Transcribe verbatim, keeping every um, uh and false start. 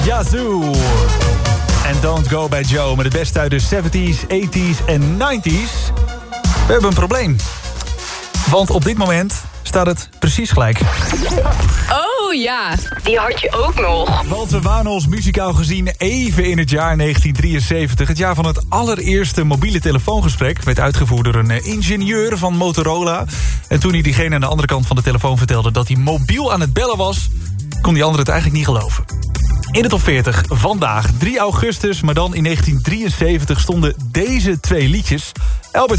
Yazoo. En Don't Go bij Joe met het beste uit de zeventies, tachtiger en negentiger. We hebben een probleem. Want op dit moment staat het precies gelijk. Oh ja, die had je ook nog. Want we waren ons muzikaal gezien even in het jaar negentien drieënzeventig. Het jaar van het allereerste mobiele telefoongesprek. Werd uitgevoerd door een ingenieur van Motorola. En toen hij diegene aan de andere kant van de telefoon vertelde dat hij mobiel aan het bellen was, kon die ander het eigenlijk niet geloven. In de top veertig vandaag, drie augustus, maar dan in negentien drieënzeventig stonden deze twee liedjes. Albert